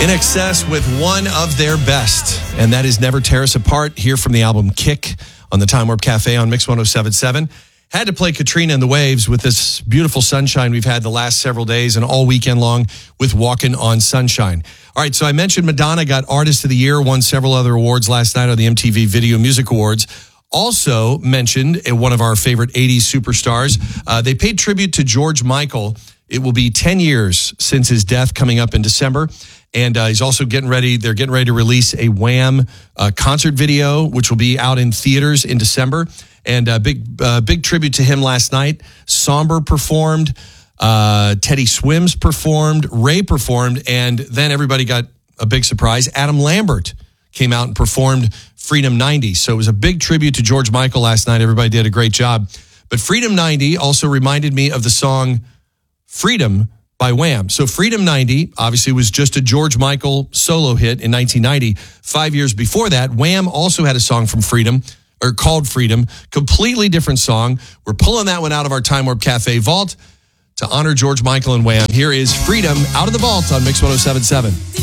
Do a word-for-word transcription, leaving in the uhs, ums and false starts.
In Excess with one of their best, and that is Never Tear Us Apart, here from the album Kick on the Time Warp Cafe on Mix one oh seven point seven. Had to play Katrina and the Waves with this beautiful sunshine we've had the last several days and all weekend long with Walkin' on Sunshine. All right, so I mentioned Madonna got Artist of the Year, won several other awards last night on the M T V Video Music Awards. Also mentioned one of our favorite eighties superstars. Uh, they paid tribute to George Michael. It will be ten years since his death coming up in December. And uh, he's also getting ready. They're getting ready to release a Wham uh, concert video, which will be out in theaters in December. And a uh, big, uh, big tribute to him last night. Somber performed. Uh, Teddy Swims performed. Ray performed. And then everybody got a big surprise. Adam Lambert came out and performed Freedom ninety. So it was a big tribute to George Michael last night. Everybody did a great job. But Freedom ninety also reminded me of the song Freedom by Wham. So Freedom ninety obviously was just a George Michael solo hit in nineteen ninety. Five years before that, Wham also had a song from Freedom, or called Freedom, completely different song. We're pulling that one out of our Time Warp Cafe vault to honor George Michael and Wham. Here is Freedom out of the vault on Mix one oh seven point seven.